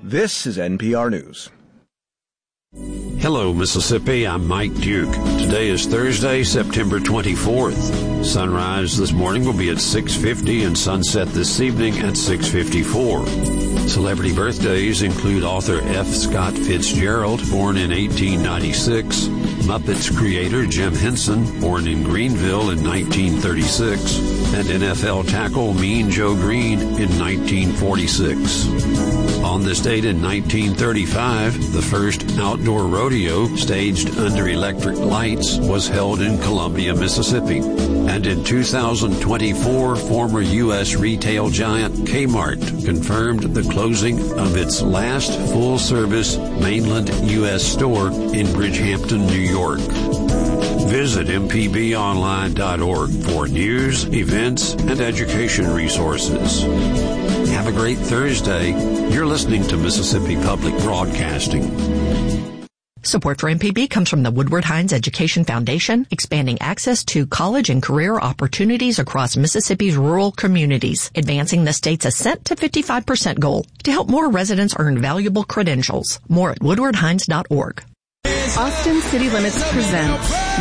This is NPR News. Hello, Mississippi. I'm Mike Duke. Today is Thursday, September 24th. Sunrise this morning will be at 6:50 and sunset this evening at 6:54. Celebrity birthdays include author F. Scott Fitzgerald, born in 1896, Muppets creator Jim Henson, born in Greenville in 1936, and NFL tackle Mean Joe Green in 1946. On this date in 1935, the first outdoor rodeo staged under electric lights was held in Columbia, Mississippi. And in 2024, former U.S. retail giant Kmart confirmed the closing of its last full-service mainland U.S. store in Bridgehampton, New York. Visit mpbonline.org for news, events, and education resources. Have a great Thursday. You're listening to Mississippi Public Broadcasting. Support for MPB comes from the Woodward Hines Education Foundation, expanding access to college and career opportunities across Mississippi's rural communities, advancing the state's ascent to 55% goal to help more residents earn valuable credentials. More at woodwardhines.org. Austin City Limits presents